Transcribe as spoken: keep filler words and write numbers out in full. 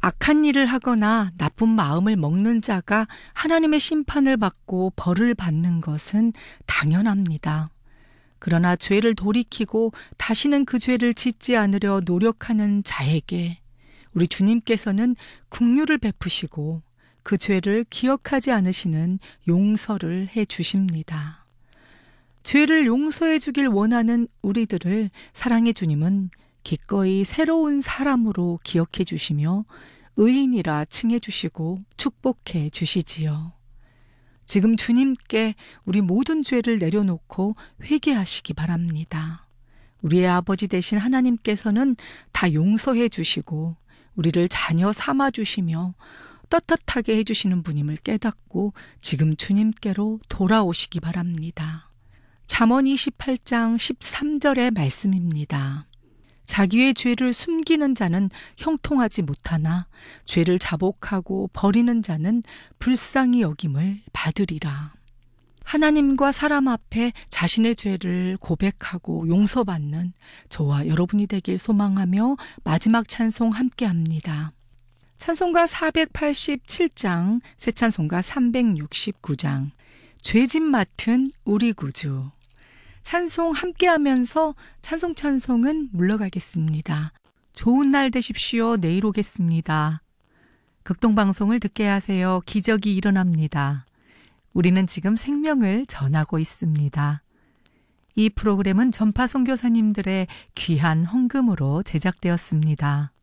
악한 일을 하거나 나쁜 마음을 먹는 자가 하나님의 심판을 받고 벌을 받는 것은 당연합니다. 그러나 죄를 돌이키고 다시는 그 죄를 짓지 않으려 노력하는 자에게 우리 주님께서는 긍휼을 베푸시고 그 죄를 기억하지 않으시는 용서를 해 주십니다. 죄를 용서해 주길 원하는 우리들을 사랑의 주님은 기꺼이 새로운 사람으로 기억해 주시며 의인이라 칭해 주시고 축복해 주시지요. 지금 주님께 우리 모든 죄를 내려놓고 회개하시기 바랍니다. 우리의 아버지 되신 하나님께서는 다 용서해 주시고 우리를 자녀 삼아 주시며 떳떳하게 해주시는 분임을 깨닫고 지금 주님께로 돌아오시기 바랍니다. 잠언 이십팔 장 십삼 절의 말씀입니다. 자기의 죄를 숨기는 자는 형통하지 못하나 죄를 자복하고 버리는 자는 불쌍히 여김을 받으리라. 하나님과 사람 앞에 자신의 죄를 고백하고 용서받는 저와 여러분이 되길 소망하며 마지막 찬송 함께합니다. 찬송가 사백팔십칠 장, 새 찬송가 삼백육십구 장, 죄짐 맡은 우리 구주. 찬송 함께하면서 찬송 찬송은 물러가겠습니다. 좋은 날 되십시오. 내일 오겠습니다. 극동방송을 듣게 하세요. 기적이 일어납니다. 우리는 지금 생명을 전하고 있습니다. 이 프로그램은 전파 선교사님들의 귀한 헌금으로 제작되었습니다.